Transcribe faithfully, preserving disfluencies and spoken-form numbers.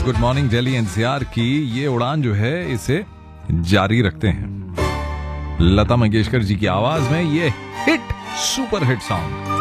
Good morning Delhi NCR की ये उड़ान जो है इसे जारी रखते हैं लता मंगेशकर जी की आवाज में ये हिट सुपर हिट सॉन्ग।